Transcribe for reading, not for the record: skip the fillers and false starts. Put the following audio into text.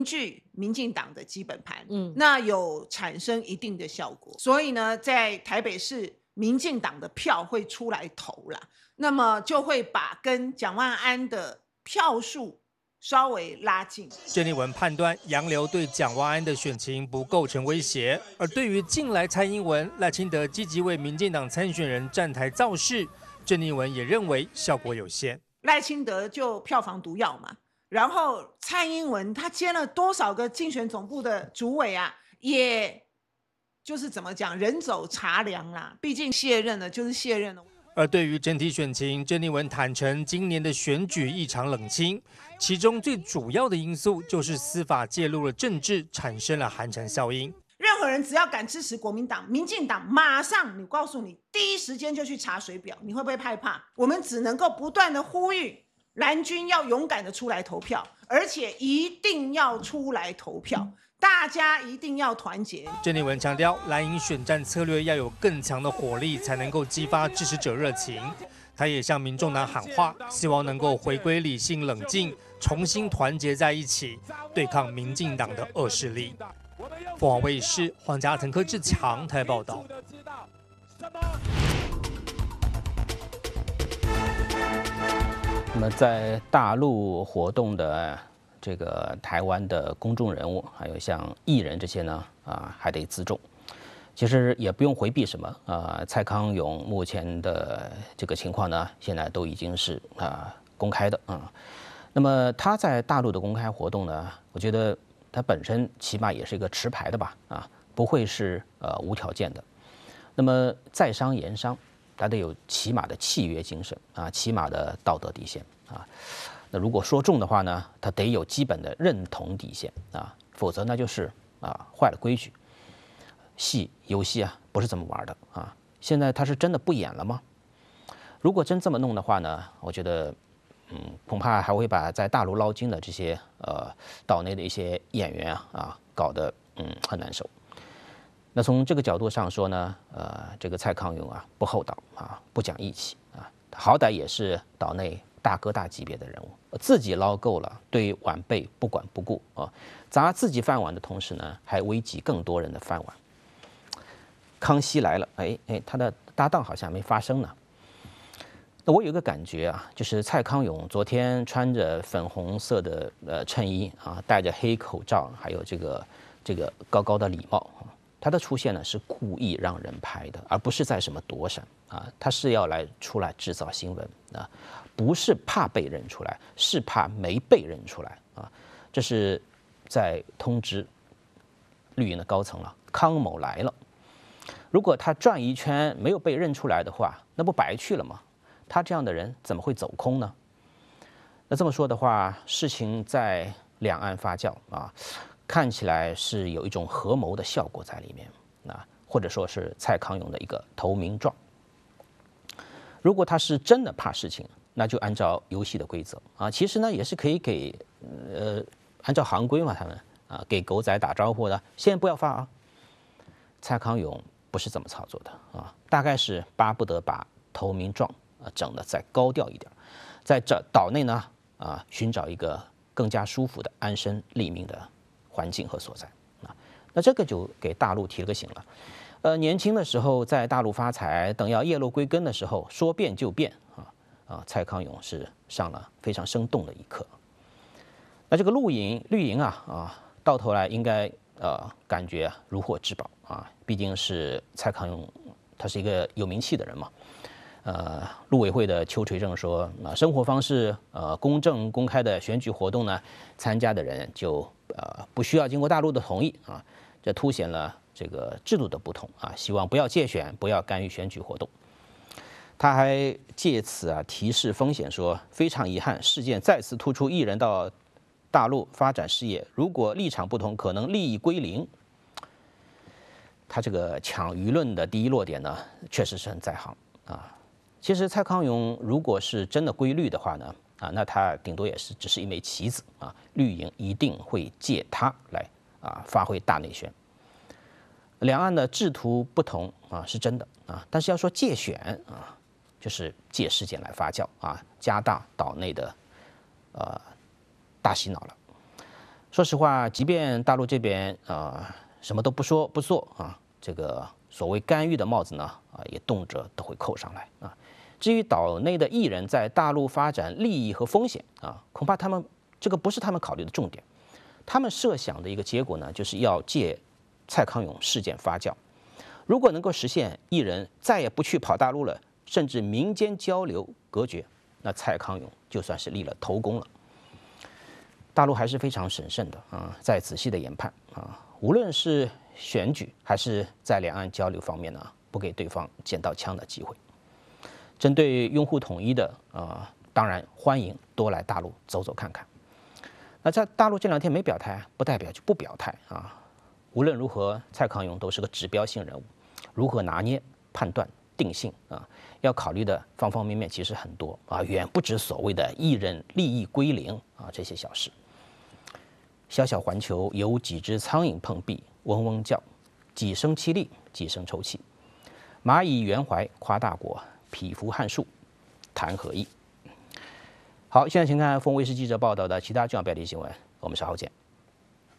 据民进党的基本盘， 嗯， 那有产生一定的效果。所以呢，在台北市，民进党的票会出来投啦，那么就会把跟蒋万安的票数稍微拉近。 郑丽文判断杨流对蒋万安的选情不构成威胁，而对于近来蔡英文、赖清德积极为民进党参选人站台造势，郑丽文也认为效果有限。 赖清德就票房毒药嘛，然后蔡英文他接了多少个竞选总部的主委啊，也就是怎么讲，人走茶凉啦，毕竟卸任了就是卸任了。 而对于整体选情，郑丽文坦承，今年的选举异常冷清，其中最主要的因素就是司法介入了政治，产生了寒蝉效应。 任何人只要敢支持国民党、民进党，马上你告诉你，第一时间就去查水表，你会不会害怕？我们只能够不断的呼吁蓝军要勇敢的出来投票，而且一定要出来投票，大家一定要团结。 郑丽文强调，蓝营选战策略要有更强的火力，才能够激发支持者热情。他也向民众党喊话，希望能够回归理性冷静，重新团结在一起，对抗民进党的恶势力。凤凰卫视黄家腾、柯志强台报道。 那么在大陆活动的这个台湾的公众人物，还有像艺人这些呢，还得自重。其实也不用回避什么，蔡康永目前的这个情况呢，现在都已经是公开的啊。那么他在大陆的公开活动呢，我觉得他本身起码也是一个持牌的吧，不会是无条件的。那么在商言商，他得有起码的契约精神起码的道德底线啊。那如果说重的话呢，他得有基本的认同底线否则那就是坏了规矩。游戏不是这么玩的啊。现在他是真的不演了吗？如果真这么弄的话呢，我觉得恐怕还会把在大陆捞金的这些岛内的一些演员搞得很难受。那从这个角度上说呢，这个蔡康永不厚道不讲义气好歹也是岛内大哥大级别的人物，自己捞够了，对晚辈不管不顾砸自己饭碗的同时呢，还危及更多人的饭碗。康熙来了，他的搭档好像没发声呢。那我有一个感觉就是蔡康永昨天穿着粉红色的衬衣戴着黑口罩，还有这个高高的礼帽他的出现呢是故意让人拍的，而不是在什么躲闪他是要出来制造新闻不是怕被认出来，是怕没被认出来这是在通知绿营的高层了，康某来了。如果他转一圈没有被认出来的话，那不白去了吗？他这样的人怎么会走空呢？那这么说的话，事情在两岸发酵看起来是有一种合谋的效果在里面或者说是蔡康永的一个投名状。如果他是真的怕事情，那就按照游戏的规则其实呢也是可以给按照行规嘛，他们给狗仔打招呼的，先不要发蔡康永不是这么操作的大概是巴不得把投名状整得再高调一点，在这岛内呢寻找一个更加舒服的安身立命的环境和所在那这个就给大陆提了个醒了。年轻的时候在大陆发财，等要叶落归根的时候说变就变蔡康永是上了非常生动的一课。那这个绿营到头来应该感觉如获至宝毕竟是蔡康永，他是一个有名气的人嘛。陆委会的邱垂正说生活方式公正公开的选举活动呢，参加的人就不需要经过大陆的同意这凸显了这个制度的不同希望不要介选，不要干预选举活动。他还借此提示风险说，非常遗憾，事件再次突出艺人到大陆发展事业，如果立场不同，可能利益归零。他这个抢舆论的第一落点呢，确实是很在行其实蔡康永如果是真的归绿的话呢那他顶多也是只是一枚棋子绿营一定会借他来发挥大内宣。两岸的制图不同是真的但是要说借选就是借事件来发酵加大岛内的大洗脑了。 说实话，即便大陆这边什么都不说不做啊，这个所谓干预的帽子呢也动辄都会扣上来啊。至于岛内的艺人在大陆发展利益和风险恐怕这个不是他们考虑的重点。他们设想的一个结果呢，就是要借蔡康永事件发酵。如果能够实现艺人再也不去跑大陆了，甚至民间交流隔绝，那蔡康永就算是立了头功了。大陆还是非常审慎的在仔细的研判无论是选举还是在两岸交流方面呢，不给对方捡到枪的机会。针对拥护统一的当然欢迎多来大陆走走看看。那在大陆这2天没表态，不代表就不表态无论如何，蔡康永都是个指标性人物，如何拿捏、判断、定性要考虑的方方面面其实很多远不止所谓的艺人利益归零这些小事。小小环球有几只苍蝇碰壁，嗡嗡叫，几声凄厉，几声抽泣。蚂蚁圆怀夸大国，匹夫撼树，谈何易？好，现在请看凤卫视记者报道的其他重要标题新闻，我们稍后见。